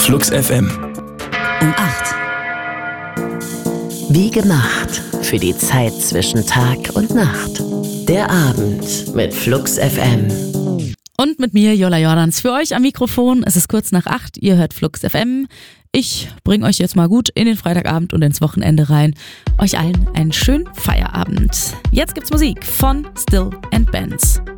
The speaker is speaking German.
Flux FM. Um 8. Wie gemacht für die Zeit zwischen Tag und Nacht. Der Abend mit Flux FM. Und mit mir, Jola Jordans, für euch am Mikrofon. Es ist kurz nach 8, ihr hört Flux FM. Ich bringe euch jetzt mal gut in den Freitagabend und ins Wochenende rein. Euch allen einen schönen Feierabend. Jetzt gibt's Musik von Still & Benz.